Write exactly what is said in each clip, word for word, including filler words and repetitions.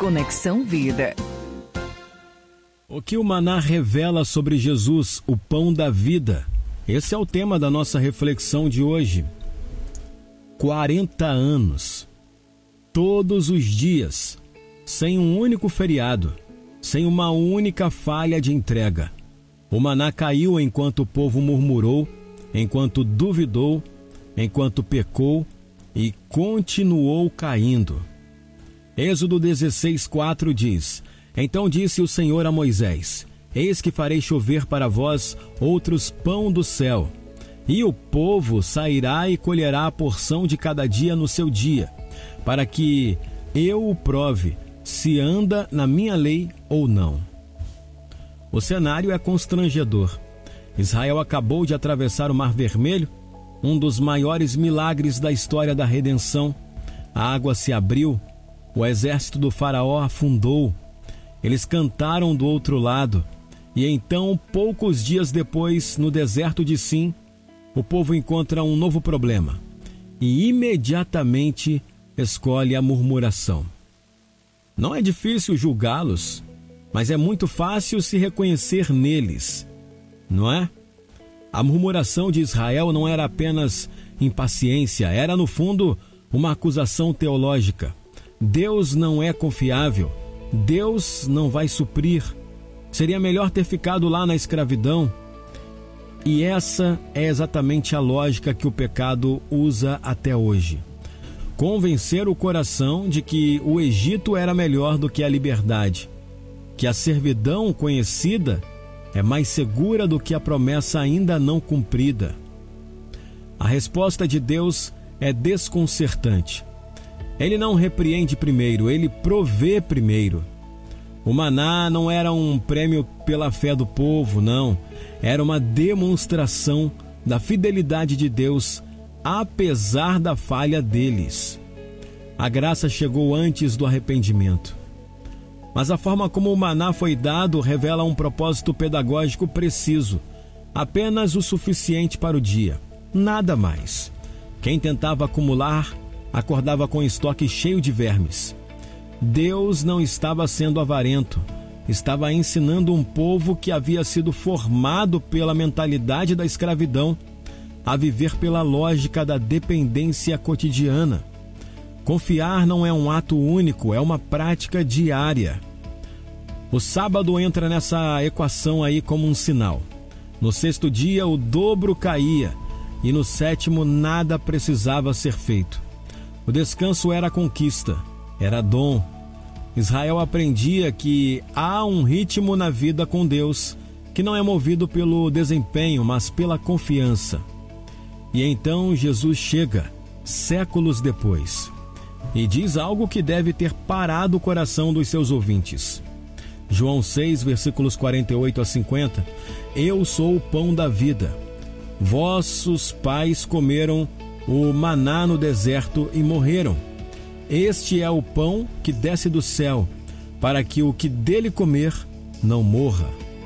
Conexão Vida. O que o maná revela sobre Jesus, o pão da vida? Esse é o tema da nossa reflexão de hoje. quarenta anos, todos os dias, sem um único feriado, sem uma única falha de entrega. O maná caiu enquanto o povo murmurou, enquanto duvidou, enquanto pecou e continuou caindo. Êxodo dezesseis, quatro diz: Então disse o Senhor a Moisés: Eis que farei chover para vós outros pão do céu, e o povo sairá e colherá a porção de cada dia no seu dia, para que eu o prove se anda na minha lei ou não. O cenário é constrangedor. Israel acabou de atravessar o Mar Vermelho, um dos maiores milagres da história da redenção. A água se abriu, o exército do faraó afundou. Eles cantaram do outro lado, e então, poucos dias depois, no deserto de Sim, o povo encontra um novo problema e imediatamente escolhe a murmuração. Não é difícil julgá-los, mas é muito fácil se reconhecer neles, não é? A murmuração de Israel não era apenas impaciência, era no fundo uma acusação teológica. Deus não é confiável, Deus não vai suprir. Seria melhor ter ficado lá na escravidão. E essa é exatamente a lógica que o pecado usa até hoje. Convencer o coração de que o Egito era melhor do que a liberdade, que a servidão conhecida é mais segura do que a promessa ainda não cumprida. A resposta de Deus é desconcertante. Ele não repreende primeiro, ele provê primeiro. O maná não era um prêmio pela fé do povo, não. Era uma demonstração da fidelidade de Deus, apesar da falha deles. A graça chegou antes do arrependimento. Mas a forma como o maná foi dado revela um propósito pedagógico preciso. Apenas o suficiente para o dia, nada mais. Quem tentava acumular, acordava com estoque cheio de vermes. Deus não estava sendo avarento, estava ensinando um povo que havia sido formado pela mentalidade da escravidão a viver pela lógica da dependência cotidiana. Confiar não é um ato único, é uma prática diária. O sábado entra nessa equação aí como um sinal. No sexto dia o dobro caía e no sétimo nada precisava ser feito. O descanso era conquista, era dom. Israel aprendia que há um ritmo na vida com Deus que não é movido pelo desempenho, mas pela confiança. E então Jesus chega, séculos depois, e diz algo que deve ter parado o coração dos seus ouvintes. João seis, versículos quarenta e oito a cinquenta: Eu sou o pão da vida. Vossos pais comeram o maná no deserto e morreram. Este é o pão que desce do céu, para que o que dele comer não morra.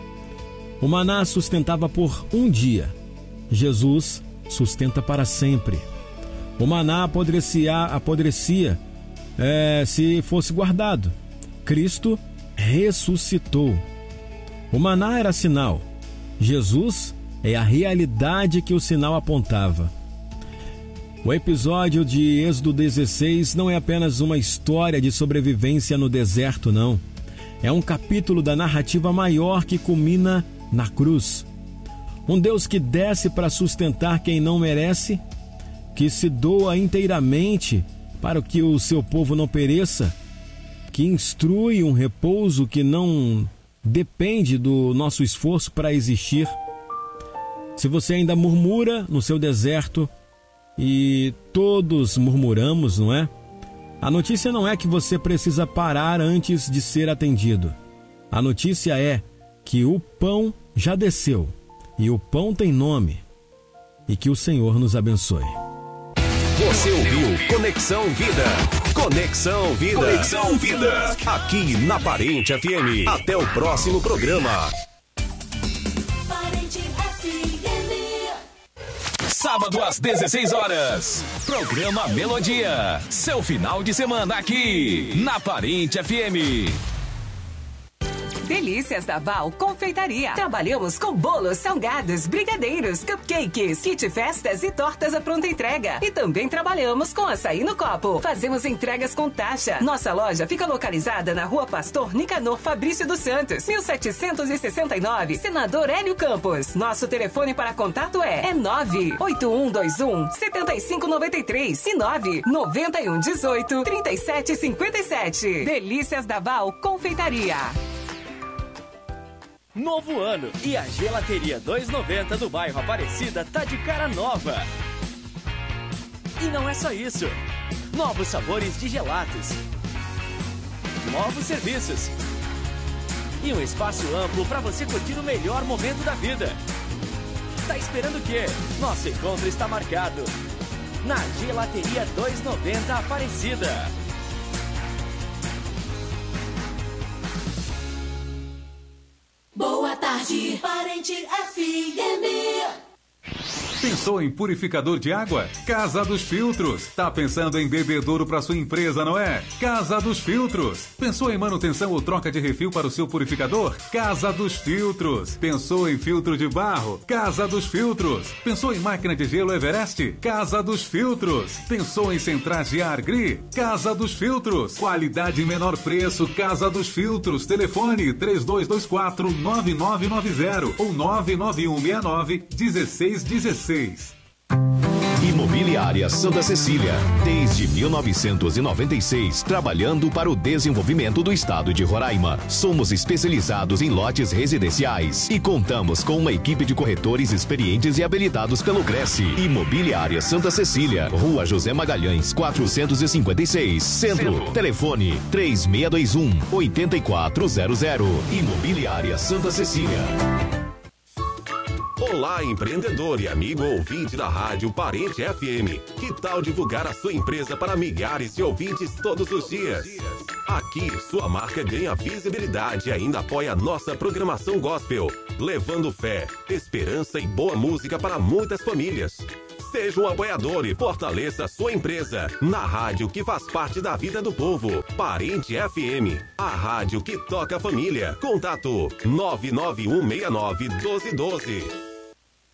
O maná sustentava por um dia. Jesus sustenta para sempre. O maná apodrecia, apodrecia é, se fosse guardado. Cristo ressuscitou. O maná era sinal. Jesus é a realidade que o sinal apontava. O episódio de Êxodo dezesseis não é apenas uma história de sobrevivência no deserto, não. É um capítulo da narrativa maior que culmina na cruz. Um Deus que desce para sustentar quem não merece, que se doa inteiramente para que o seu povo não pereça, que instrui um repouso que não depende do nosso esforço para existir. Se você ainda murmura no seu deserto, e todos murmuramos, não é? A notícia não é que você precisa parar antes de ser atendido. A notícia é que o pão já desceu, e o pão tem nome, e que o Senhor nos abençoe. Você ouviu Conexão Vida. Conexão Vida. Conexão Vida. Aqui na Parente F M. Até o próximo programa. sábado às dezesseis horas. Programa Melodia. Seu final de semana aqui na Parente F M. Delícias da Val Confeitaria. Trabalhamos com bolos, salgados, brigadeiros, cupcakes, kit festas e tortas à pronta entrega. E também trabalhamos com açaí no copo. Fazemos entregas com taxa. Nossa loja fica localizada na Rua Pastor Nicanor Fabrício dos Santos, mil setecentos e sessenta e nove, Senador Hélio Campos. Nosso telefone para contato é, é nove oito um dois um sete cinco nove três e nove nove um um oito três sete cinco sete. Delícias da Val Confeitaria. Novo ano e a Gelateria dois noventa do bairro Aparecida tá de cara nova. E não é só isso. Novos sabores de gelatos. Novos serviços. E um espaço amplo para você curtir o melhor momento da vida. Tá esperando o quê? Nosso encontro está marcado na Gelateria dois noventa Aparecida. Boa tarde, Parente F M. Pensou em purificador de água? Casa dos Filtros. Tá pensando em bebedouro para sua empresa, não é? Casa dos Filtros. Pensou em manutenção ou troca de refil para o seu purificador? Casa dos Filtros. Pensou em filtro de barro? Casa dos Filtros. Pensou em máquina de gelo Everest? Casa dos Filtros. Pensou em centrais de ar Gri? Casa dos Filtros. Qualidade e menor preço. Casa dos Filtros. Telefone três dois dois quatro nove nove nove zero ou nove nove um seis nove um seis um seis. Imobiliária Santa Cecília, desde mil novecentos e noventa e seis, trabalhando para o desenvolvimento do estado de Roraima. Somos especializados em lotes residenciais e contamos com uma equipe de corretores experientes e habilitados pelo Cresce. Imobiliária Santa Cecília, Rua José Magalhães, quatrocentos e cinquenta e seis, Centro. Centro. Telefone três seis dois um oito quatro zero zero. Imobiliária Santa Cecília. Olá, empreendedor e amigo ouvinte da Rádio Parente F M. Que tal divulgar a sua empresa para milhares de ouvintes todos os dias? Aqui, sua marca ganha visibilidade e ainda apoia nossa programação gospel, levando fé, esperança e boa música para muitas famílias. Seja um apoiador e fortaleça sua empresa na rádio que faz parte da vida do povo. Parente F M, a rádio que toca a família. Contato nove nove um seis nove um dois um dois.